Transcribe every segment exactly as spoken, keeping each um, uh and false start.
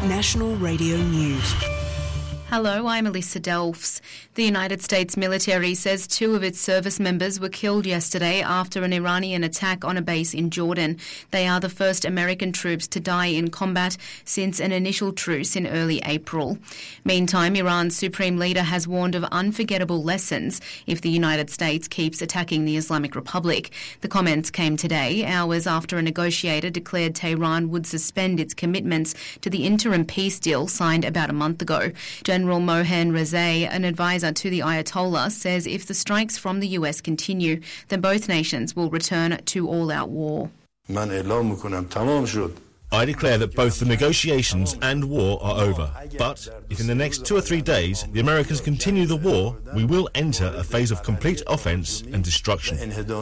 National Radio News. Hello, I'm Alyssa Delphs. The United States military says two of its service members were killed yesterday after an Iranian attack on a base in Jordan. They are the first American troops to die in combat since an initial truce in early April. Meantime, Iran's supreme leader has warned of unforgettable lessons if the United States keeps attacking the Islamic Republic. The comments came today, hours after a negotiator declared Tehran would suspend its commitments to the interim peace deal signed about a month ago. General Mohan Rezai, an advisor to the Ayatollah, says if the strikes from the U S continue, then both nations will return to all-out war. I declare that both the negotiations and war are over. But if in the next two or three days the Americans continue the war, we will enter a phase of complete offence and destruction.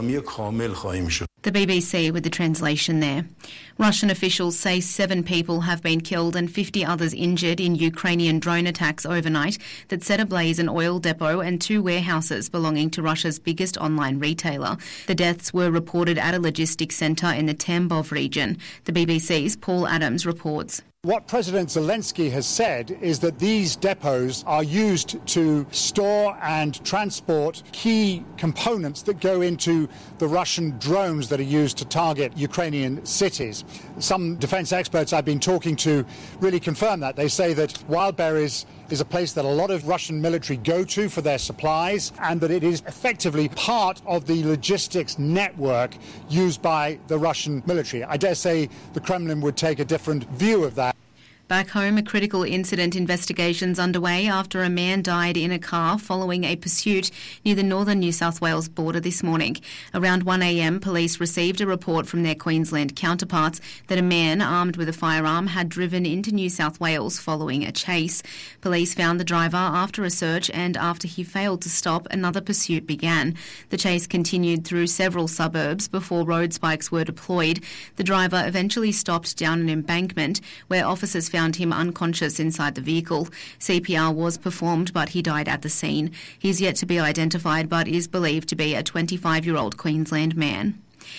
The B B C with the translation there. Russian officials say seven people have been killed and fifty others injured in Ukrainian drone attacks overnight that set ablaze an oil depot and two warehouses belonging to Russia's biggest online retailer. The deaths were reported at a logistics centre in the Tambov region. The B B C's Paul Adams reports. What President Zelensky has said is that these depots are used to store and transport key components that go into the Russian drones that are used to target Ukrainian cities. Some defence experts I've been talking to really confirm that. They say that Wildberries is a place that a lot of Russian military go to for their supplies, and that it is effectively part of the logistics network used by the Russian military. I dare say the Kremlin would take a different view of that. Back home, a critical incident investigation's underway after a man died in a car following a pursuit near the northern New South Wales border this morning. Around one a m, police received a report from their Queensland counterparts that a man armed with a firearm had driven into New South Wales following a chase. Police found the driver after a search, and after he failed to stop, another pursuit began. The chase continued through several suburbs before road spikes were deployed. The driver eventually stopped down an embankment where officers found him unconscious inside the vehicle. C P R was performed, but he died at the scene. He's yet to be identified, but is believed to be a twenty-five-year-old Queensland man.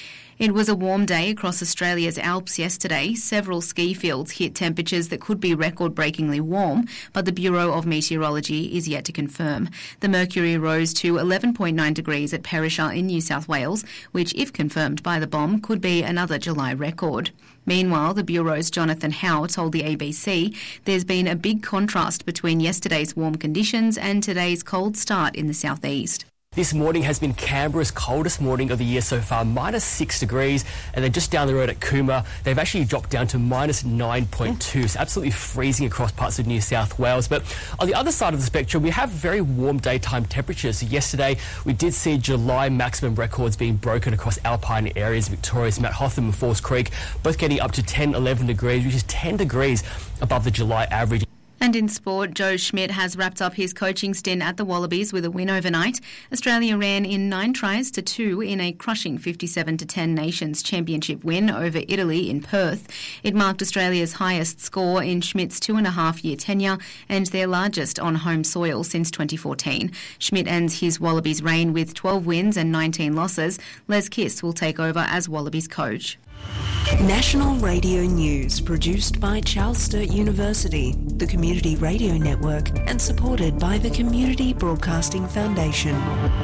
It was a warm day across Australia's Alps yesterday. Several ski fields hit temperatures that could be record-breakingly warm, but the Bureau of Meteorology is yet to confirm. The mercury rose to eleven point nine degrees at Perisher in New South Wales, which, if confirmed by the B O M, could be another July record. Meanwhile, the Bureau's Jonathan Howe told the A B C there's been a big contrast between yesterday's warm conditions and today's cold start in the southeast. This morning has been Canberra's coldest morning of the year so far, minus six degrees, and then just down the road at Cooma, they've actually dropped down to minus nine point two, so absolutely freezing across parts of New South Wales. But on the other side of the spectrum, we have very warm daytime temperatures. So yesterday, we did see July maximum records being broken across alpine areas, Victoria's Mount Hotham and Falls Creek, both getting up to ten, eleven degrees, which is ten degrees above the July average. And in sport, Joe Schmidt has wrapped up his coaching stint at the Wallabies with a win overnight. Australia ran in nine tries to two in a crushing fifty-seven to ten Nations Championship win over Italy in Perth. It marked Australia's highest score in Schmidt's two-and-a-half-year tenure and their largest on home soil since twenty fourteen. Schmidt ends his Wallabies reign with twelve wins and nineteen losses. Les Kiss will take over as Wallabies coach. National Radio News, produced by Charles Sturt University, the Community Radio Network, and supported by the Community Broadcasting Foundation.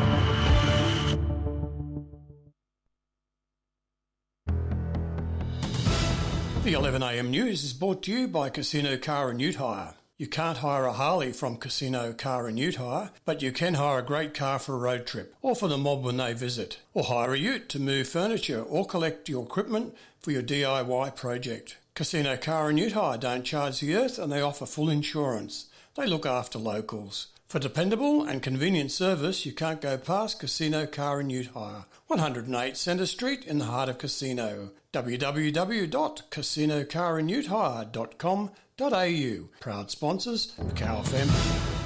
The eleven a m news is brought to you by Casino Car and Ute Hire. You can't hire a Harley from Casino Car and Ute Hire, but you can hire a great car for a road trip, or for the mob when they visit, or hire a ute to move furniture, or collect your equipment for your D I Y project. Casino Car and Ute Hire don't charge the earth, and they offer full insurance. They look after locals. For dependable and convenient service, you can't go past Casino Car and Ute Hire, one oh eight Centre Street in the heart of Casino. w w w dot casino car and ute hire dot com dot a u. Proud sponsors, Macau F M.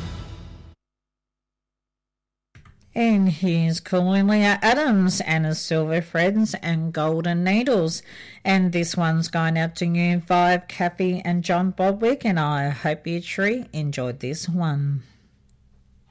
And here's calling Leah Adams, Anna's Silver Threads and Golden Needles. And this one's going out to you, Vive, Kathy and John Bodwick, and I hope you truly enjoyed this one.